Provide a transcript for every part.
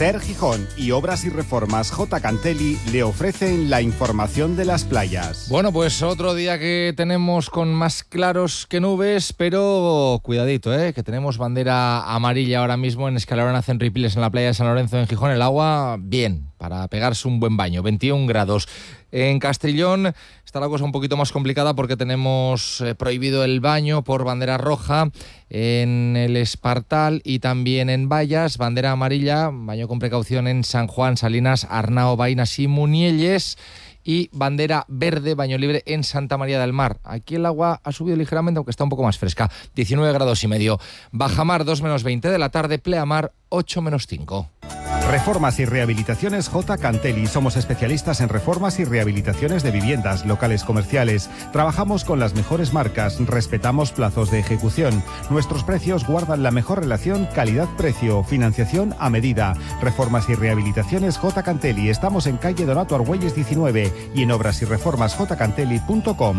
Ser Gijón y Obras y Reformas J. Cantelli le ofrecen la información de las playas. Bueno, pues otro día que tenemos con más claros que nubes, pero cuidadito, que tenemos bandera amarilla ahora mismo en Escalarona Centro Piles en la playa de San Lorenzo en Gijón. El agua, bien, para pegarse un buen baño, 21 grados. En Castrillón está la cosa un poquito más complicada porque tenemos prohibido el baño por bandera roja en el Espartal y también en Vallas, bandera amarilla, baño con precaución en San Juan, Salinas, Arnao, Vainas y Munielles, y bandera verde, baño libre en Santa María del Mar. Aquí el agua ha subido ligeramente, aunque está un poco más fresca, 19 grados y medio. Bajamar 2 menos 20 de la tarde, pleamar 8 menos 5. Reformas y Rehabilitaciones J. Cantelli. Somos especialistas en reformas y rehabilitaciones de viviendas, locales comerciales. Trabajamos con las mejores marcas, respetamos plazos de ejecución. Nuestros precios guardan la mejor relación calidad-precio, financiación a medida. Reformas y Rehabilitaciones J. Cantelli. Estamos en calle Donato Argüelles 19 y en obrasyreformasjcantelli.com.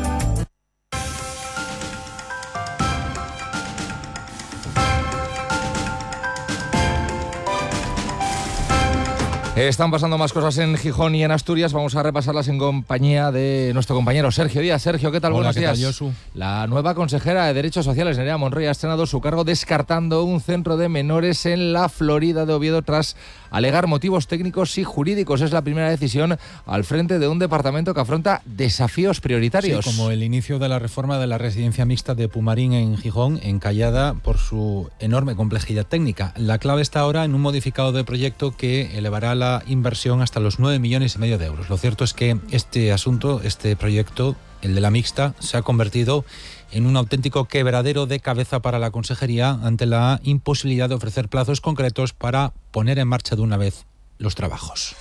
Están pasando más cosas en Gijón y en Asturias. Vamos a repasarlas en compañía de nuestro compañero Sergio Díaz. Sergio, ¿qué tal? Hola, buenos días. ¿qué tal, Josu? La nueva consejera de Derechos Sociales, Nerea Monroy, ha estrenado su cargo descartando un centro de menores en la Florida de Oviedo tras alegar motivos técnicos y jurídicos. Es la primera decisión al frente de un departamento que afronta desafíos prioritarios. Sí, como el inicio de la reforma de la residencia mixta de Pumarín en Gijón, encallada por su enorme complejidad técnica. La clave está ahora en un modificado de proyecto que elevará la inversión hasta los 9,5 millones de euros. Lo cierto es que este asunto, este proyecto, el de la mixta, se ha convertido en un auténtico quebradero de cabeza para la consejería ante la imposibilidad de ofrecer plazos concretos para poner en marcha de una vez los trabajos.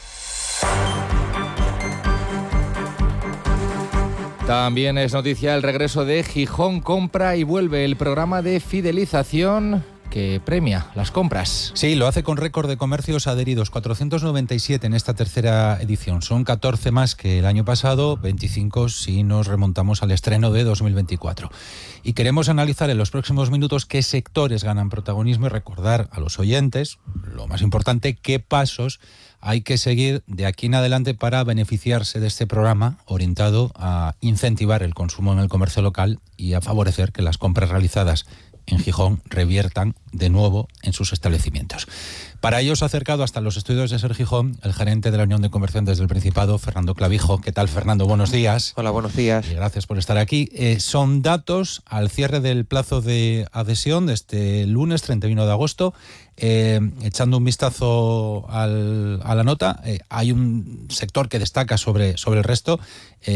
También es noticia el regreso de Gijón Compra y Vuelve, el programa de fidelización que premia las compras. Sí, lo hace con récord de comercios adheridos, 497 en esta tercera edición. Son 14 más que el año pasado, 25 si nos remontamos al estreno de 2024. Y queremos analizar en los próximos minutos qué sectores ganan protagonismo y recordar a los oyentes, lo más importante, qué pasos hay que seguir de aquí en adelante para beneficiarse de este programa orientado a incentivar el consumo en el comercio local y a favorecer que las compras realizadas en Gijón reviertan de nuevo en sus establecimientos. Para ello se ha acercado hasta los estudios de Ser Gijón el gerente de la Unión de Comerciantes del Principado, Fernando Clavijo. ¿Qué tal, Fernando? Buenos días. Hola, buenos días. Y gracias por estar aquí. Son datos al cierre del plazo de adhesión de este lunes 31 de agosto. Echando un vistazo a la nota, hay un sector que destaca sobre el resto.